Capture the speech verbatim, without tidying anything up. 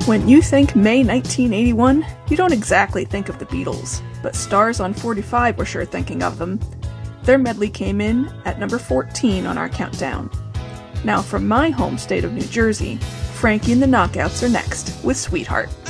When you think May nineteen eighty-one, you don't exactly think of the Beatles, but Stars on forty-five were sure thinking of them. Their medley came in at number fourteen on our countdown. Now from my home state of New Jersey, Frankie and the Knockouts are next with Sweetheart.